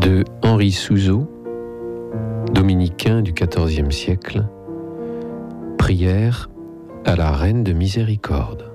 de Henri Souzeau, dominicain du XIVe siècle, prière à la Reine de Miséricorde.